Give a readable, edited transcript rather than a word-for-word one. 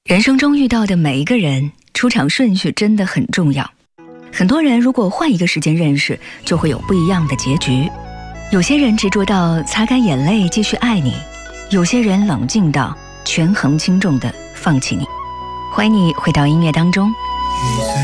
人生中遇到的每一个人，出场顺序真的很重要。很多人如果换一个时间认识，就会有不一样的结局。有些人执着到擦干眼泪继续爱你，有些人冷静到权衡轻重的放弃你。欢迎你回到音乐当中。